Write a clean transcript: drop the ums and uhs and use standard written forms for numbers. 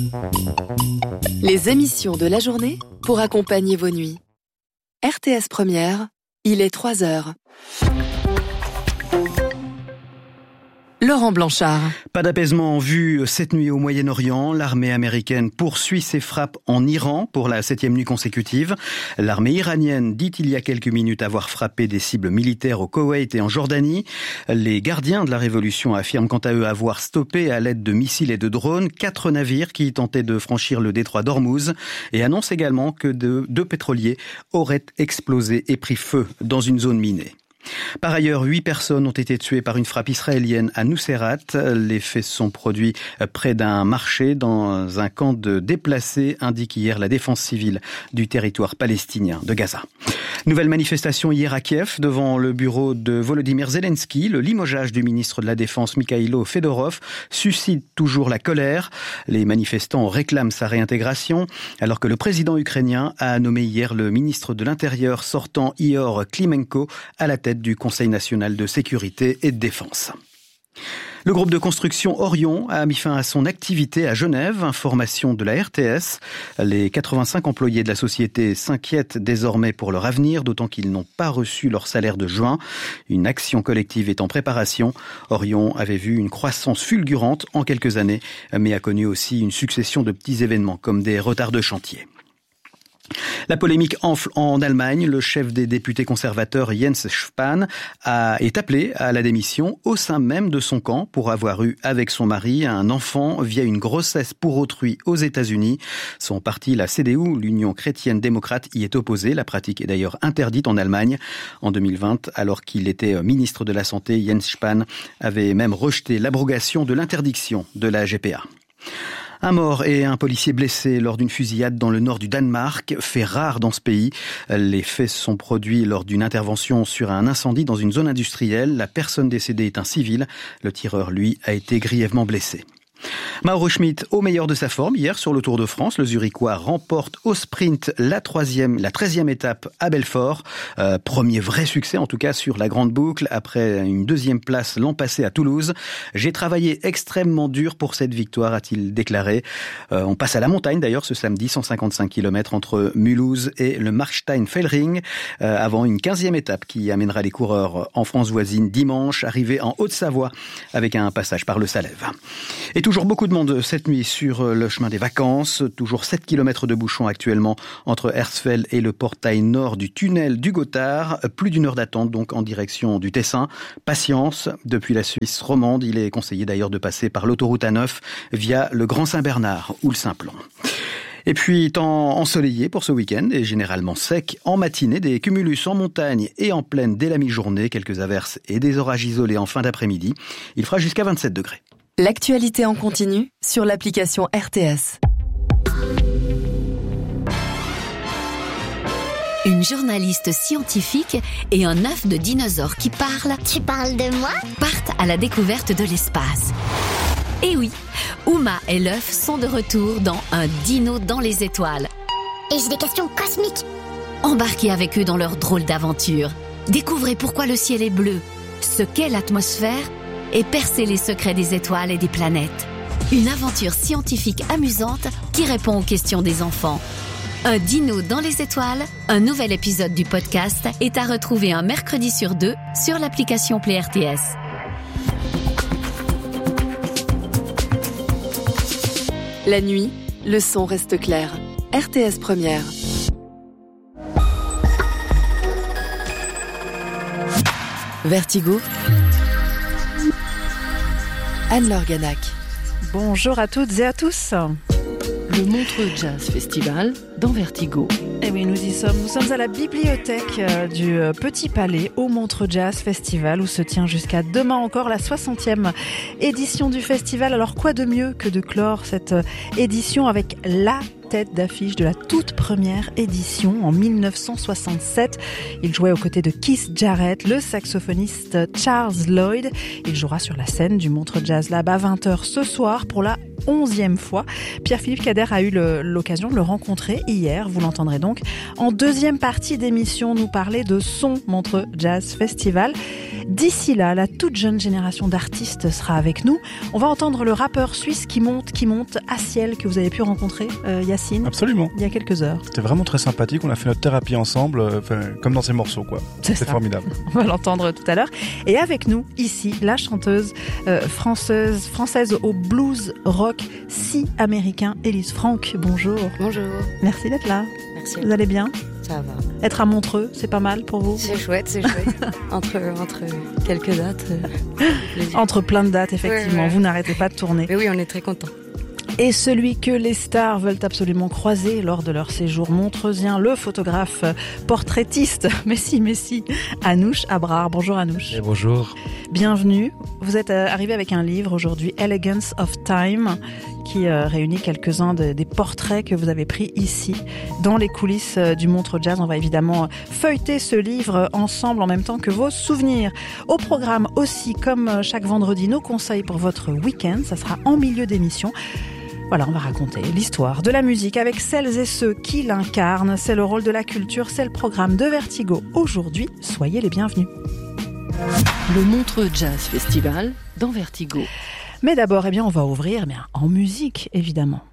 Les émissions de la journée pour accompagner vos nuits. RTS Première, il est 3h. Laurent Blanchard. Pas d'apaisement en vue cette nuit au Moyen-Orient. L'armée américaine poursuit ses frappes en Iran pour la 7e nuit consécutive. L'armée iranienne dit il y a quelques minutes avoir frappé des cibles militaires au Koweït et en Jordanie. Les gardiens de la révolution affirment quant à eux avoir stoppé à l'aide de missiles et de drones 4 navires qui tentaient de franchir le détroit d'Ormuz et annoncent également que 2 pétroliers auraient explosé et pris feu dans une zone minée. Par ailleurs, 8 personnes ont été tuées par une frappe israélienne à Nuseirat. Les faits sont produits près d'un marché dans un camp de déplacés, indique hier la défense civile du territoire palestinien de Gaza. Nouvelle manifestation hier à Kiev devant le bureau de Volodymyr Zelensky. Le limogeage du ministre de la Défense Mikhailo Fedorov suscite toujours la colère. Les manifestants réclament sa réintégration alors que le président ukrainien a nommé hier le ministre de l'Intérieur sortant Ihor Klimenko à la tête du Conseil national de sécurité et de défense. Le groupe de construction Orion a mis fin à son activité à Genève, information de la RTS. Les 85 employés de la société s'inquiètent désormais pour leur avenir, d'autant qu'ils n'ont pas reçu leur salaire de juin. Une action collective est en préparation. Orion avait vu une croissance fulgurante en quelques années, mais a connu aussi une succession de petits événements comme des retards de chantier. La polémique enfle en Allemagne. Le chef des députés conservateurs Jens Spahn est appelé à la démission au sein même de son camp pour avoir eu avec son mari un enfant via une grossesse pour autrui aux États-Unis. Son parti, la CDU, l'Union chrétienne démocrate, y est opposé. La pratique est d'ailleurs interdite en Allemagne. En 2020, alors qu'il était ministre de la Santé, Jens Spahn avait même rejeté l'abrogation de l'interdiction de la GPA. Un mort et un policier blessé lors d'une fusillade dans le nord du Danemark, fait rare dans ce pays. Les faits se sont produits lors d'une intervention sur un incendie dans une zone industrielle. La personne décédée est un civil. Le tireur, lui, a été grièvement blessé. Mauro Schmid au meilleur de sa forme hier sur le Tour de France. Le Zurichois remporte au sprint la 13e étape à Belfort. Premier vrai succès en tout cas sur la grande boucle après une 2e place l'an passé à Toulouse. J'ai travaillé extrêmement dur pour cette victoire, a-t-il déclaré. On passe à la montagne d'ailleurs ce samedi, 155 km entre Mulhouse et le Markstein-Fellring avant une 15e étape qui amènera les coureurs en France voisine dimanche, arrivé en Haute-Savoie avec un passage par le Salève. Et toujours beaucoup de monde cette nuit sur le chemin des vacances. Toujours 7 km de bouchons actuellement entre Hersfeld et le portail nord du tunnel du Gothard. Plus d'1 heure d'attente donc en direction du Tessin. Patience, depuis la Suisse romande. Il est conseillé d'ailleurs de passer par l'autoroute A9 via le Grand Saint-Bernard ou le Simplon. Et puis, temps ensoleillé pour ce week-end et généralement sec. En matinée, des cumulus en montagne et en plaine dès la mi-journée. Quelques averses et des orages isolés en fin d'après-midi. Il fera jusqu'à 27 degrés. L'actualité en continu sur l'application RTS. Une journaliste scientifique et un œuf de dinosaure qui parle. Tu parles de moi ? Partent à la découverte de l'espace. Et oui, Uma et l'œuf sont de retour dans Un dino dans les étoiles. Et j'ai des questions cosmiques. Embarquez avec eux dans leur drôle d'aventure. Découvrez pourquoi le ciel est bleu, ce qu'est l'atmosphère et percez les secrets des étoiles et des planètes. Une aventure scientifique amusante qui répond aux questions des enfants. Un dino dans les étoiles, un nouvel épisode du podcast est à retrouver un mercredi sur 2 sur l'application Play RTS. La nuit, le son reste clair. RTS Première. Vertigo. Anne-Laure Ganac. Bonjour à toutes et à tous. Le Montreux Jazz Festival dans Vertigo. Eh oui, nous y sommes. Nous sommes à la bibliothèque du Petit Palais au Montreux Jazz Festival où se tient jusqu'à demain encore la 60e édition du festival. Alors quoi de mieux que de clore cette édition avec la tête d'affiche de la toute première édition en 1967. Il jouait aux côtés de Keith Jarrett, le saxophoniste Charles Lloyd. Il jouera sur la scène du Montreux Jazz Lab à 20h ce soir pour la 11e fois. Pierre-Philippe Cader a eu l'occasion de le rencontrer hier. Vous l'entendrez donc en deuxième partie d'émission nous parler de son Montreux Jazz Festival. D'ici là, la toute jeune génération d'artistes sera avec nous. On va entendre le rappeur suisse qui monte, Aciel, que vous avez pu rencontrer, Yacine. Absolument. Il y a quelques heures. C'était vraiment très sympathique, on a fait notre thérapie ensemble, comme dans ces morceaux, quoi. C'était formidable. On va l'entendre tout à l'heure. Et avec nous, ici, la chanteuse française au blues rock si américain, Élise Franck. Bonjour. Bonjour. Merci d'être là. Merci. Vous allez bien ? Ça va. Être à Montreux, c'est pas mal pour vous ? C'est chouette. entre quelques dates. Entre plein de dates, effectivement. Ouais. Vous n'arrêtez pas de tourner. Mais oui, on est très contents. Et celui que les stars veulent absolument croiser lors de leur séjour montreusien, le photographe portraitiste, mais si, Anouch Abrard. Bonjour Anouch. Et bonjour. Bienvenue. Vous êtes arrivé avec un livre aujourd'hui, Elegance of Time, qui réunit quelques-uns des portraits que vous avez pris ici, dans les coulisses du Montreux Jazz. On va évidemment feuilleter ce livre ensemble en même temps que vos souvenirs. Au programme aussi, comme chaque vendredi, nos conseils pour votre week-end. Ça sera en milieu d'émission. Voilà, on va raconter l'histoire de la musique avec celles et ceux qui l'incarnent. C'est le rôle de la culture, c'est le programme de Vertigo. Aujourd'hui, soyez les bienvenus. Le Montreux Jazz Festival dans Vertigo. Mais d'abord, on va ouvrir en musique, évidemment.